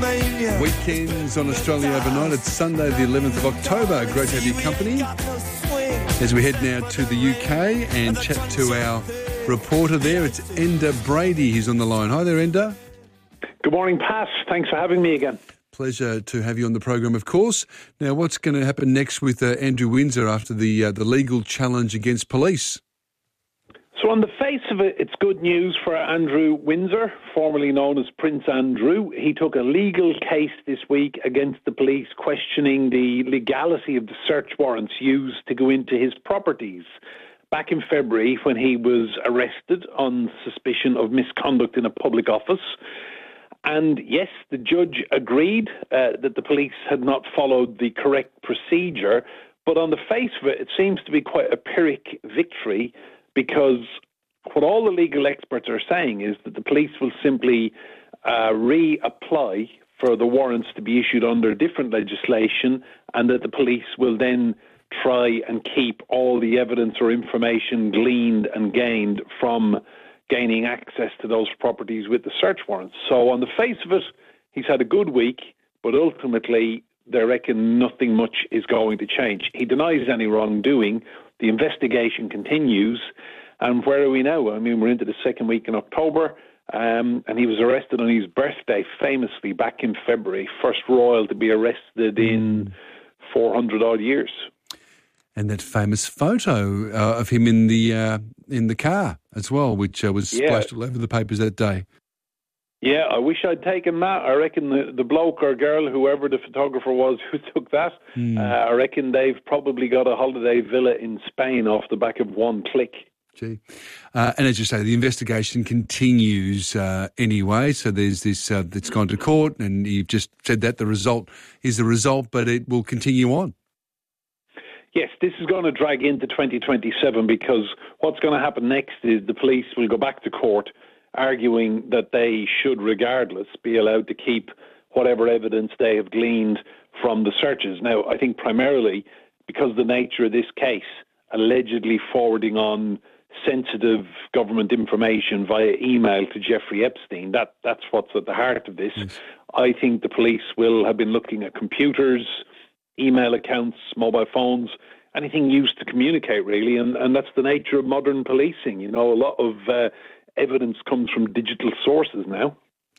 Weekends on Australia Overnight. It's Sunday the 11th of October. Great to have your company as we head now to the UK and chat to our reporter there. It's Enda Brady. He's on the line. Hi there, Enda. Good morning, Pat. Thanks for having me again. Pleasure to have you on the program, of course. Now, what's going to happen next with Andrew Windsor after the legal challenge against police? So on the face of it, it's good news for Andrew Windsor, formerly known as Prince Andrew. He took a legal case this week against the police, questioning the legality of the search warrants used to go into his properties. Back in February, when he was arrested on suspicion of misconduct in a public office. And yes, the judge agreed that the police had not followed the correct procedure. But on the face of it, it seems to be quite a Pyrrhic victory, because what all the legal experts are saying is that the police will simply reapply for the warrants to be issued under different legislation, and that the police will then try and keep all the evidence or information gleaned and gained from gaining access to those properties with the search warrants. So on the face of it, he's had a good week, but ultimately they reckon nothing much is going to change. He denies any wrongdoing. The investigation continues. And where are we now? I mean, we're into the second week in October, and he was arrested on his birthday, famously, back in February. First royal to be arrested in 400-odd years. And that famous photo of him in the car as well, which was splashed all over the papers that day. Yeah, I wish I'd taken that. I reckon the bloke or girl, whoever the photographer was who took that, I reckon they've probably got a holiday villa in Spain off the back of one click. Gee. And as you say, the investigation continues anyway. So there's this that's gone to court, and you've just said that the result is the result, but it will continue on. Yes, this is going to drag into 2027, because what's going to happen next is the police will go back to court arguing that they should, regardless, be allowed to keep whatever evidence they have gleaned from the searches. Now, I think primarily because of the nature of this case, allegedly forwarding on sensitive government information via email to Jeffrey Epstein, that's what's at the heart of this. Yes. I think the police will have been looking at computers, email accounts, mobile phones, anything used to communicate, really, and that's the nature of modern policing. You know, a lot of evidence comes from digital sources now.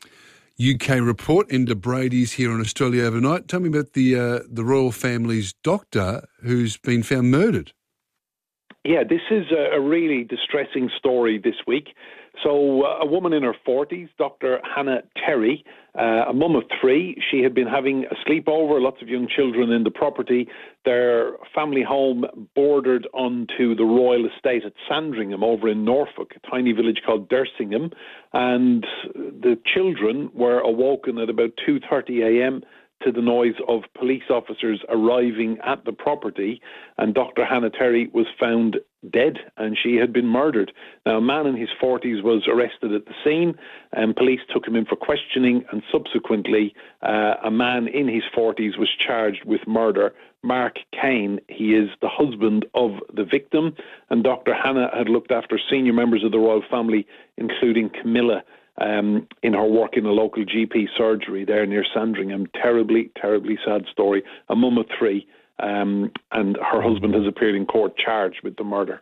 UK report. Enda Brady's here on Australia Overnight. Tell me about the royal family's doctor who's been found murdered. Yeah, this is a really distressing story this week. So a woman in her 40s, Dr. Hannah Terry, a mum of 3, she had been having a sleepover, lots of young children in the property. Their family home bordered onto the royal estate at Sandringham over in Norfolk, a tiny village called Dersingham. And the children were awoken at about 2:30 a.m. to the noise of police officers arriving at the property, and Dr. Hannah Terry was found dead, and she had been murdered. Now, a man in his 40s was arrested at the scene, and police took him in for questioning, and subsequently a man in his 40s was charged with murder. Mark Kane, he is the husband of the victim, and Dr. Hannah had looked after senior members of the royal family, including Camilla, in her work in a local GP surgery there near Sandringham. Terribly, terribly sad story. A mum of 3, and her husband has appeared in court charged with the murder.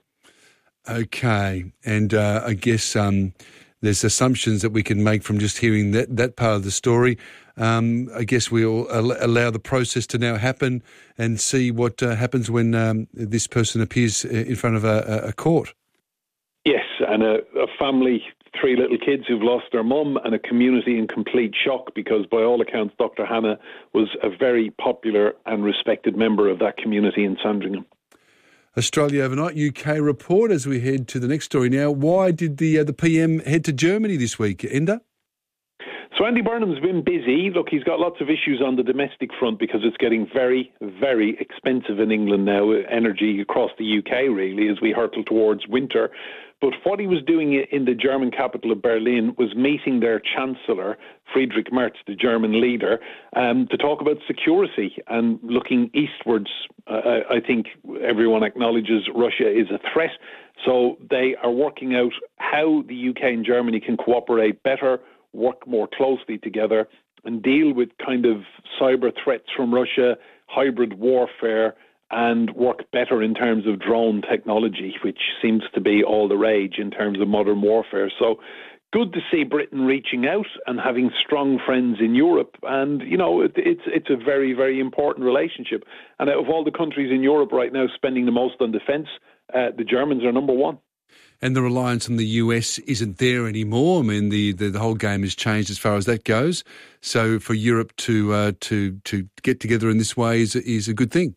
Okay, and I guess there's assumptions that we can make from just hearing that part of the story. I guess we'll allow the process to now happen and see what happens when this person appears in front of a court. Yes, and a family, 3 little kids who've lost their mum, and a community in complete shock, because by all accounts Dr. Hannah was a very popular and respected member of that community in Sandringham. Australia Overnight UK report as we head to the next story now. Why did the PM head to Germany this week, Enda? So Andy Burnham's been busy. Look, he's got lots of issues on the domestic front because it's getting very, very expensive in England now, energy across the UK really, as we hurtle towards winter. But what he was doing in the German capital of Berlin was meeting their Chancellor, Friedrich Merz, the German leader, to talk about security and looking eastwards. I think everyone acknowledges Russia is a threat. So they are working out how the UK and Germany can cooperate better, work more closely together, and deal with kind of cyber threats from Russia, hybrid warfare, and work better in terms of drone technology, which seems to be all the rage in terms of modern warfare. So good to see Britain reaching out and having strong friends in Europe. And, you know, it's a very, very important relationship. And out of all the countries in Europe right now spending the most on defence, the Germans are number one. And the reliance on the US isn't there anymore. I mean, the whole game has changed as far as that goes. So for Europe to get together in this way is a good thing.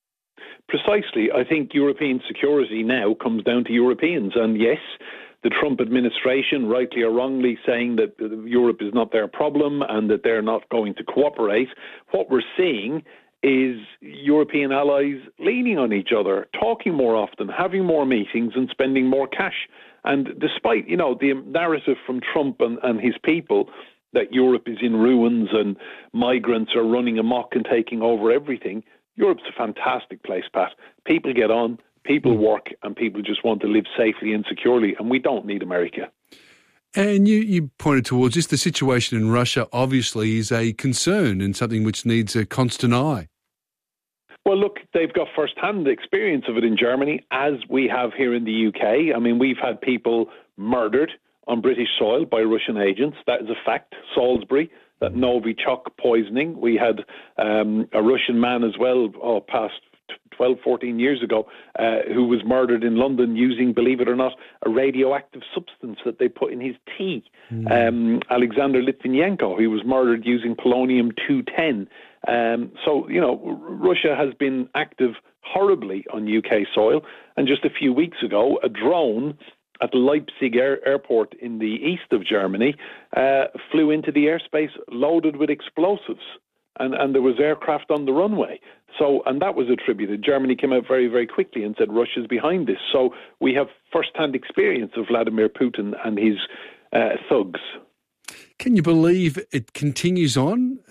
Precisely. I think European security now comes down to Europeans. And yes, the Trump administration, rightly or wrongly, saying that Europe is not their problem and that they're not going to cooperate. What we're seeing is European allies leaning on each other, talking more often, having more meetings and spending more cash. And despite, you know, the narrative from Trump and his people that Europe is in ruins and migrants are running amok and taking over everything, Europe's a fantastic place, Pat. People get on, people work, and people just want to live safely and securely, and we don't need America. And you pointed towards this. The situation in Russia obviously is a concern and something which needs a constant eye. Well, look, they've got first-hand experience of it in Germany, as we have here in the UK. I mean, we've had people murdered on British soil by Russian agents. That is a fact. Salisbury, that Novichok poisoning. We had a Russian man as well, past 12, 14 years ago, who was murdered in London using, believe it or not, a radioactive substance that they put in his tea. Alexander Litvinenko, who was murdered using polonium-210. So, you know, Russia has been active horribly on UK soil. And just a few weeks ago, a drone at Leipzig airport in the east of Germany flew into the airspace loaded with explosives. And there was aircraft on the runway. So, and that was attributed. Germany came out very, very quickly and said Russia's behind this. So we have first-hand experience of Vladimir Putin and his thugs. Can you believe it continues on?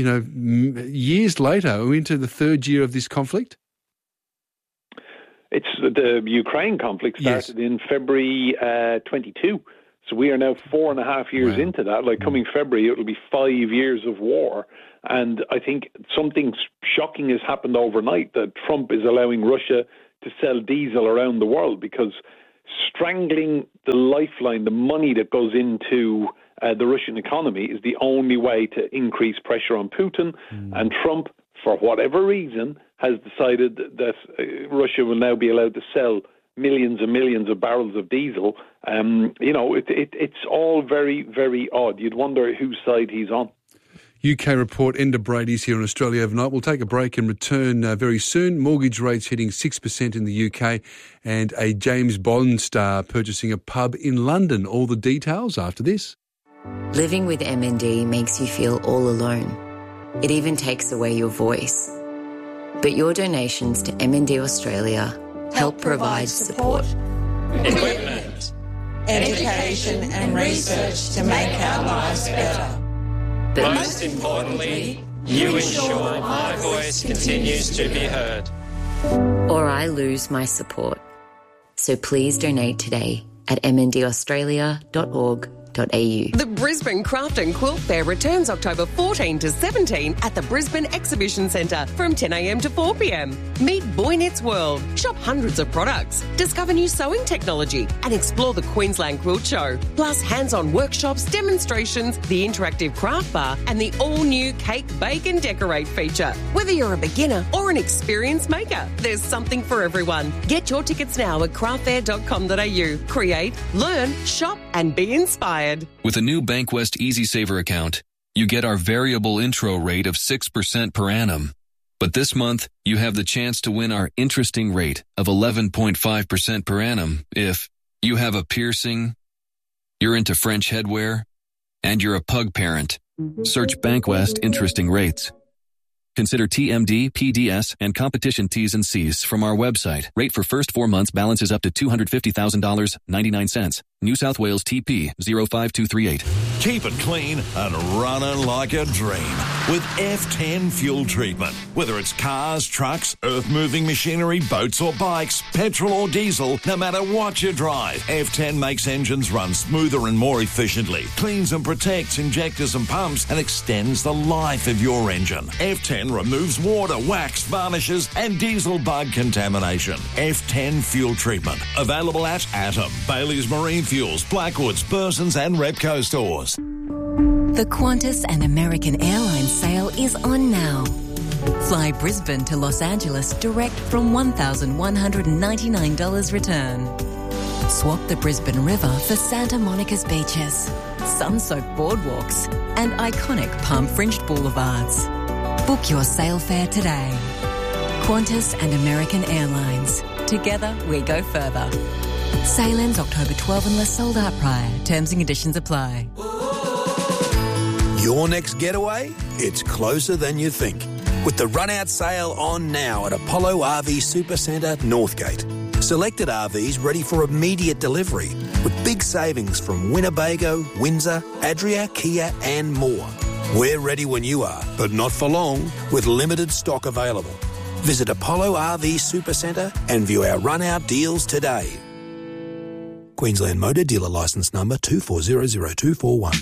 Years later, we're into the third year of this conflict. It's the Ukraine conflict started in February 22. So we are now 4.5 years into that. Like coming February, it'll be 5 years of war. And I think something shocking has happened overnight, that Trump is allowing Russia to sell diesel around the world, because strangling the lifeline, the money that goes into the Russian economy, is the only way to increase pressure on Putin. And Trump, for whatever reason, has decided that Russia will now be allowed to sell millions and millions of barrels of diesel. It's all very, very odd. You'd wonder whose side he's on. UK report, Enda Brady's here in Australia overnight. We'll take a break and return very soon. Mortgage rates hitting 6% in the UK, and a James Bond star purchasing a pub in London. All the details after this. Living with MND makes you feel all alone. It even takes away your voice. But your donations to MND Australia help provide support, equipment, education and research to make our lives better. But most importantly, you ensure my voice continues to be heard. Or I lose my support. So please donate today at mndaustralia.org.au. The Brisbane Craft and Quilt Fair returns October 14 to 17 at the Brisbane Exhibition Centre from 10 a.m. to 4 p.m. Meet Boynet's World, shop hundreds of products, discover new sewing technology and explore the Queensland Quilt Show. Plus hands-on workshops, demonstrations, the interactive craft bar and the all-new Cake, Bake and Decorate feature. Whether you're a beginner or an experienced maker, there's something for everyone. Get your tickets now at craftfair.com.au. Create, learn, shop and be inspired. With a new Bankwest EasySaver account, you get our variable intro rate of 6% per annum. But this month, you have the chance to win our interesting rate of 11.5% per annum if you have a piercing, you're into French headwear, and you're a pug parent. Search Bankwest Interesting Rates. Consider TMD, PDS, and competition T's and C's from our website. Rate for first 4 months balances up to $250,000, 99 cents. New South Wales TP 05238. Keep it clean and running like a dream with F10 fuel treatment. Whether it's cars, trucks, earth-moving machinery, boats or bikes, petrol or diesel, no matter what you drive, F10 makes engines run smoother and more efficiently, cleans and protects injectors and pumps, and extends the life of your engine. F10 removes water, wax, varnishes and diesel bug contamination. F10 fuel treatment. Available at Atom, Bailey's Marine Fuels, Blackwoods, Burson's and Repco stores. The Qantas and American Airlines sale is on now. Fly Brisbane to Los Angeles direct from $1,199 return. Swap the Brisbane River for Santa Monica's beaches, sun-soaked boardwalks and iconic palm-fringed boulevards. Book your sail fare today. Qantas and American Airlines. Together we go further. Sale ends October 12 unless sold out prior. Terms and conditions apply. Your next getaway? It's closer than you think. With the run-out sale on now at Apollo RV Supercentre, Northgate. Selected RVs ready for immediate delivery with big savings from Winnebago, Windsor, Adria, Kia and more. We're ready when you are, but not for long, with limited stock available. Visit Apollo RV Supercentre and view our run-out deals today. Queensland Motor Dealer Licence Number 24000241.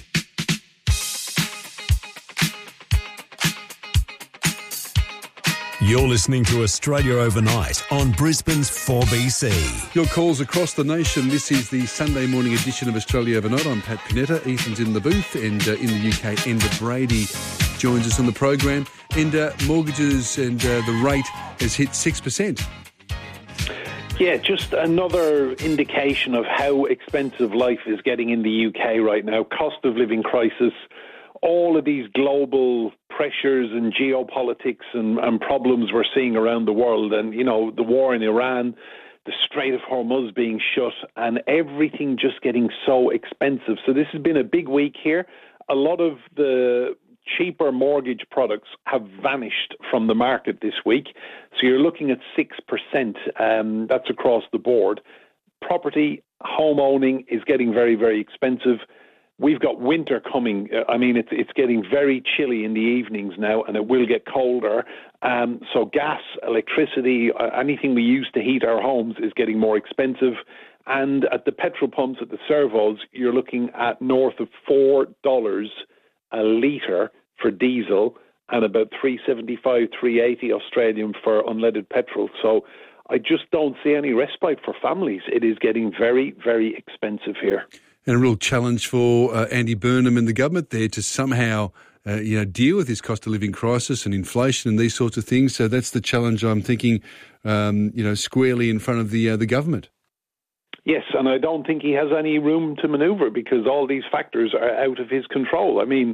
You're listening to Australia Overnight on Brisbane's 4BC. Your calls across the nation. This is the Sunday morning edition of Australia Overnight. I'm Pat Pinetta. Ethan's in the booth, and in the UK, Enda Brady joins us on the program. Enda, mortgages and the rate has hit 6%. Yeah, just another indication of how expensive life is getting in the UK right now. Cost of living crisis, all of these global pressures and geopolitics and problems we're seeing around the world. And, you know, the war in Iran, the Strait of Hormuz being shut, and everything just getting so expensive. So this has been a big week here. A lot of the cheaper mortgage products have vanished from the market this week. So you're looking at 6%. That's across the board. Property, home owning is getting very, very expensive. We've got winter coming. I mean, it's getting very chilly in the evenings now, and it will get colder. So gas, electricity, anything we use to heat our homes is getting more expensive. And at the petrol pumps, at the servos, you're looking at north of $4 a litre for diesel and about $3.75, $3.80 Australian for unleaded petrol. So I just don't see any respite for families. It is getting very, very expensive here. And a real challenge for Andy Burnham and the government there to somehow deal with this cost of living crisis and inflation and these sorts of things. So that's the challenge I'm thinking, squarely in front of the government. Yes, and I don't think he has any room to manoeuvre because all these factors are out of his control. I mean,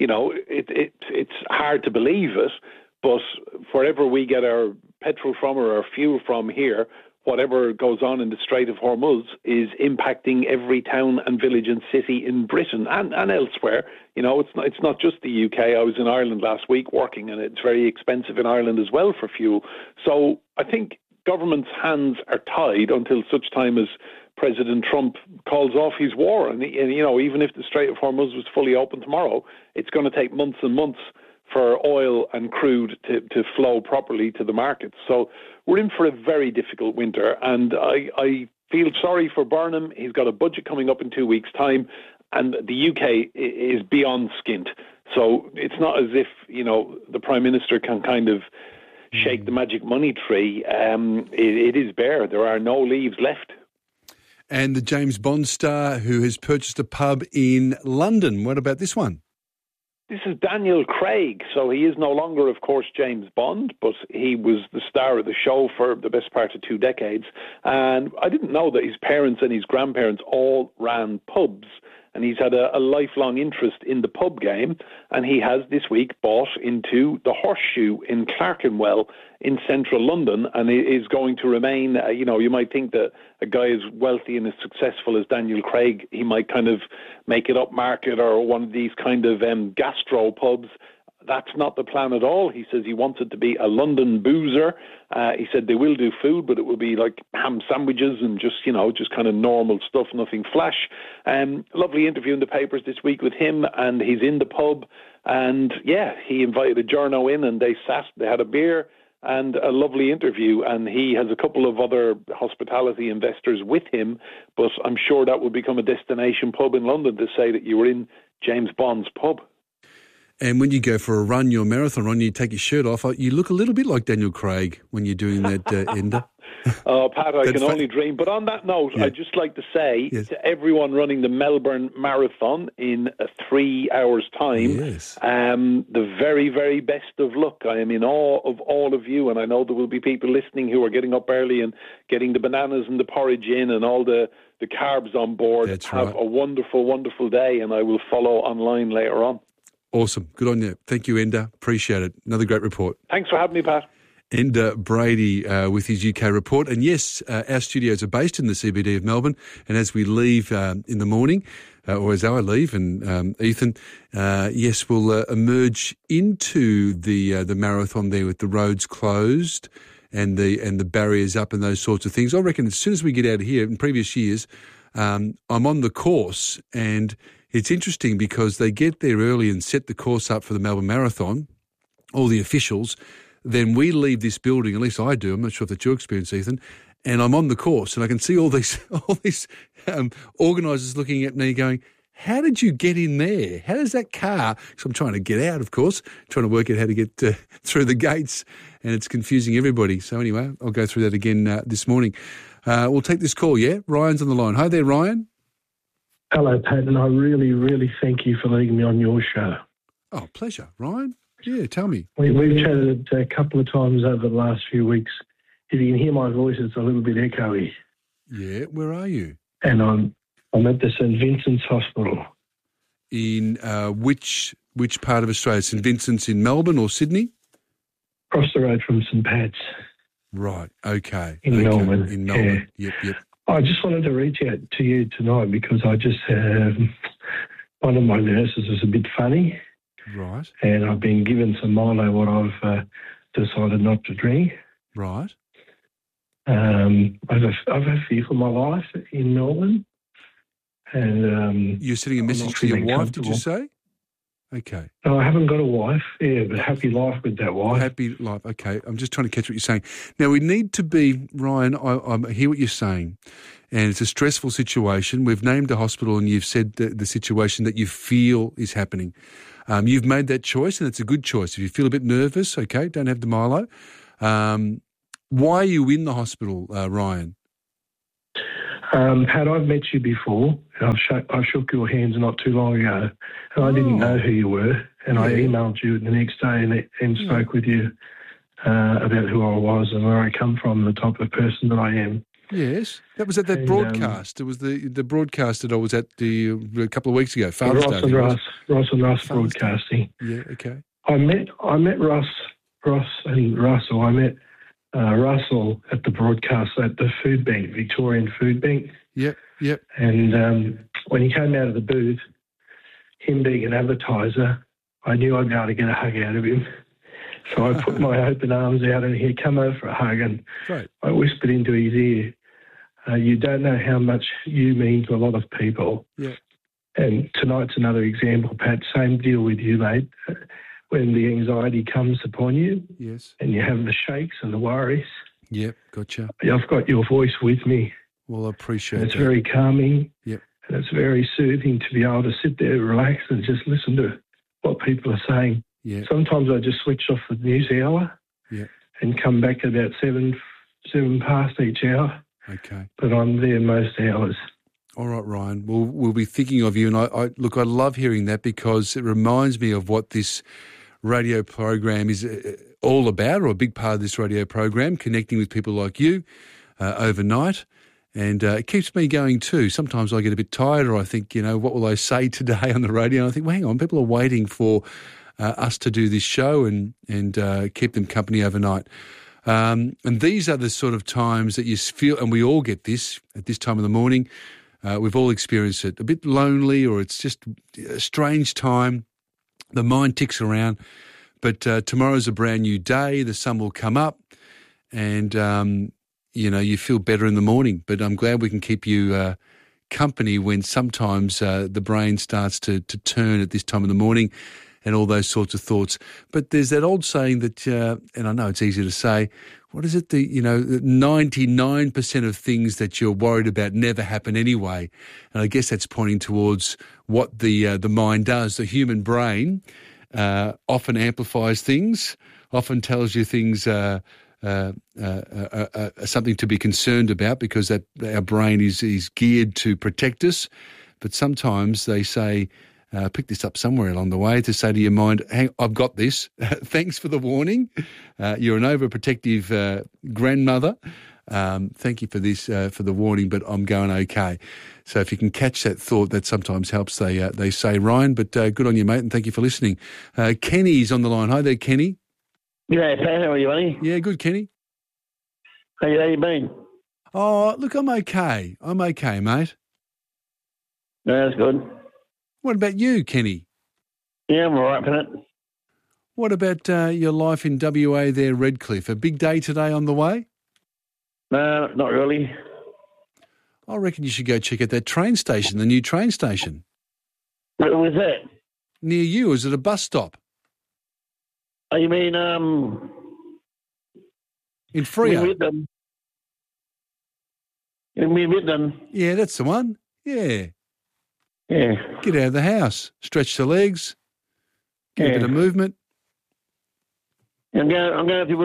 it's hard to believe it, but wherever we get our petrol from or our fuel from here, whatever goes on in the Strait of Hormuz is impacting every town and village and city in Britain and elsewhere. You know, it's not just the UK. I was in Ireland last week working, and it's very expensive in Ireland as well for fuel. So I think government's hands are tied until such time as President Trump calls off his war. And even if the Strait of Hormuz was fully open tomorrow, it's going to take months and months for oil and crude to flow properly to the markets. So we're in for a very difficult winter, and I feel sorry for Burnham. He's got a budget coming up in 2 weeks' time, and the UK is beyond skint. So it's not as if, the Prime Minister can kind of shake the magic money tree. It is bare. There are no leaves left. And the James Bond star who has purchased a pub in London. What about this one? This is Daniel Craig. So he is no longer, of course, James Bond, but he was the star of the show for the best part of 2 decades. And I didn't know that his parents and his grandparents all ran pubs. And he's had a lifelong interest in the pub game. And he has this week bought into the Horseshoe in Clerkenwell in central London, and is going to remain, you might think that a guy as wealthy and as successful as Daniel Craig, he might kind of make it upmarket or one of these kind of gastro pubs. That's not the plan at all. He says he wants it to be a London boozer. He said they will do food, but it will be like ham sandwiches and just kind of normal stuff, nothing flash. Lovely interview in the papers this week with him, and he's in the pub. And yeah, he invited a journo in, and they sat, they had a beer and a lovely interview. And he has a couple of other hospitality investors with him, but I'm sure that would become a destination pub in London to say that you were in James Bond's pub. And when you go for a run, your marathon run, you take your shirt off, you look a little bit like Daniel Craig when you're doing that, Ender. Oh, Pat, I can only dream. But on that note, I'd just like to say to everyone running the Melbourne Marathon in 3 hours' time, the very, very best of luck. I am in awe of all of you, and I know there will be people listening who are getting up early and getting the bananas and the porridge in and all the carbs on board. Have a wonderful, wonderful day, and I will follow online later on. Awesome. Good on you. Thank you, Ender. Appreciate it. Another great report. Thanks for having me, Pat. Ender Brady with his UK report. And yes, our studios are based in the CBD of Melbourne. And as we leave in the morning, or as I leave, and Ethan, yes, we'll emerge into the marathon there with the roads closed and the barriers up and those sorts of things. I reckon as soon as we get out of here, in previous years, I'm on the course, and it's interesting because they get there early and set the course up for the Melbourne Marathon, all the officials. Then we leave this building, at least I do, I'm not sure if that's your experience, Ethan, and I'm on the course and I can see all these organisers looking at me going, how did you get in there? How does that car, because I'm trying to get out, of course, trying to work out how to get through the gates, and it's confusing everybody. So anyway, I'll go through that again this morning. We'll take this call, yeah? Ryan's on the line. Hi there, Ryan. Hello, Pat, and I really, really thank you for letting me on your show. Oh, pleasure. Ryan? Yeah, tell me. We've chatted a couple of times over the last few weeks. If you can hear my voice, it's a little bit echoey. Yeah, where are you? And I'm at the St Vincent's Hospital. In which part of Australia? St Vincent's in Melbourne or Sydney? Across the road from St Pat's. Right, okay. In Melbourne. In Melbourne, yep. I just wanted to reach out to you tonight because I just one of my nurses is a bit funny. Right. And I've been given some Milo, what I've decided not to drink. Right. I've had fear for my life in Melbourne. And you're sending a message to your wife, did you say? Okay. No, I haven't got a wife, but happy life with that wife. Happy life, okay. I'm just trying to catch what you're saying. Now, we need to be, Ryan, I hear what you're saying, and it's a stressful situation. We've named a hospital and you've said the situation that you feel is happening. You've made that choice, and it's a good choice. If you feel a bit nervous, okay, don't have the Milo. Why are you in the hospital, Ryan? Pat, I've met you before. I shook your hands not too long ago, and I didn't know who you were. And I emailed you the next day and spoke with you about who I was and where I come from, the type of person that I am. Yes, that was at that broadcast. It was the broadcast that I was at a couple of weeks ago. Father's Day. Ross and Russ broadcasting. Yeah, okay. I met Russell. I met Russell at the broadcast at the food bank, Victorian Food Bank. Yep. And when he came out of the booth, him being an advertiser, I knew I'd be able to get a hug out of him. So I put my open arms out and he'd come over for a hug, and I whispered into his ear, you don't know how much you mean to a lot of people. Yeah. And tonight's another example, Pat, same deal with you, mate. When the anxiety comes upon you, yes, and you have the shakes and the worries. Yep, gotcha. I've got your voice with me. Well, I appreciate it. It's very calming. Yep. And it's very soothing to be able to sit there, relax, and just listen to what people are saying. Yeah. Sometimes I just switch off the news hour. Yeah. And come back about seven past each hour. Okay. But I'm there most hours. All right, Ryan. We'll be thinking of you, and I love hearing that because it reminds me of what this radio program is all about, or a big part of this radio program, connecting with people like you overnight. And it keeps me going too. Sometimes I get a bit tired, or I think, what will I say today on the radio? And I think, well, hang on, people are waiting for us to do this show and keep them company overnight. And these are the sort of times that you feel, and we all get this at this time of the morning. We've all experienced it, a bit lonely, or it's just a strange time. The mind ticks around. But tomorrow's a brand new day. The sun will come up and, you feel better in the morning. But I'm glad we can keep you company when sometimes the brain starts to turn at this time of the morning and all those sorts of thoughts. But there's that old saying that, and I know it's easy to say, what is it? 99% of things that you're worried about never happen anyway. And I guess that's pointing towards what the mind does. The human brain often amplifies things, often tells you things something to be concerned about because that our brain is geared to protect us. But sometimes they say, pick this up somewhere along the way to say to your mind, hey, I've got this. Thanks for the warning. You're an overprotective grandmother. Thank you for this, for the warning, but I'm going okay. So if you can catch that thought, that sometimes helps, they say, Ryan. But good on you, mate, and thank you for listening. Kenny's on the line. Hi there, Kenny. G'day, Pat. How are you, buddy? Yeah, good, Kenny. How you been? Oh, look, I'm okay. I'm okay, mate. No, that's good. What about you, Kenny? Yeah, I'm all right, Pat. What about your life in WA there, Redcliffe? A big day today on the way? No, not really. I reckon you should go check out that train station, the new train station. Where was that? Near you. Is it a bus stop? Oh, you mean, in Freo? In Midland? Yeah, that's the one. Yeah. Yeah. Get out of the house. Stretch the legs. Get a bit of movement. I'm going to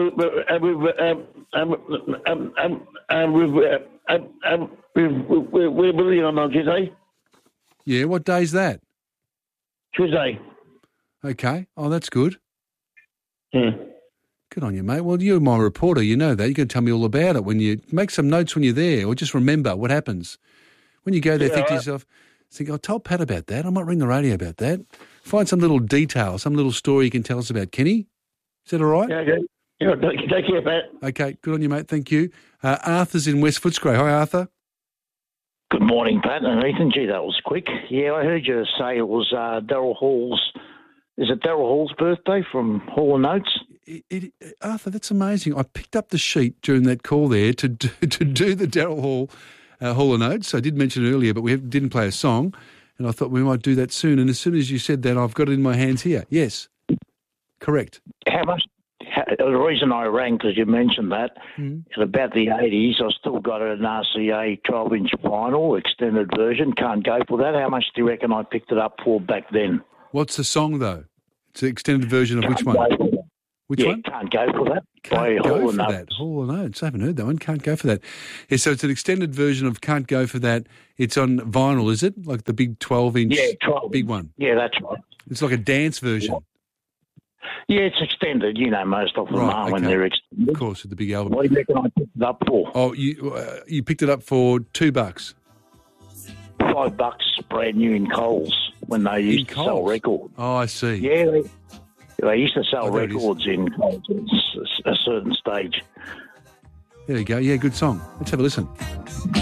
we're building on Tuesday. Yeah, what day's that? Tuesday. Okay. Oh, that's good. Yeah. Good on you, mate. Well, you're my reporter. You know that. You can tell me all about it. When you make some notes when you're there, or just remember what happens. When you go there, think to yourself, I told Pat about that. I might ring the radio about that. Find some little detail, some little story you can tell us about. Kenny, is that all right? Yeah, okay. Yeah, take care, Pat. Okay, good on you, mate. Thank you. Arthur's in West Footscray. Hi, Arthur. Good morning, Pat and Ethan. Gee, that was quick. Yeah, I heard you say it was Daryl Hall's. Is it Daryl Hall's birthday from Hall and Oates? Arthur, that's amazing. I picked up the sheet during that call there to do the Daryl Hall Hall and Oates. I did mention it earlier, but we didn't play a song, and I thought we might do that soon. And as soon as you said that, I've got it in my hands here. Yes, correct. How much? The reason I rang, because you mentioned that, at about the 80s, I still got an RCA 12-inch vinyl, extended version. Can't go for that. How much do you reckon I picked it up for back then? What's the song, though? It's an extended version of which one? Which one? Can't go for that. Can't go for that. Hall and Oates. I haven't heard that one. Can't go for that. Yeah, so it's an extended version of Can't Go For That. It's on vinyl, is it? Like the big 12-inch big one? Yeah, that's right. It's like a dance version. Yeah, it's extended. You know, most of them are when they're extended. Of course, with the big album. What do you reckon I picked it up for? Oh, you picked it up for $2. $5 brand new in Coles when they used to sell records. Oh, I see. Yeah, they used to sell records in Coles at a certain stage. There you go. Yeah, good song. Let's have a listen.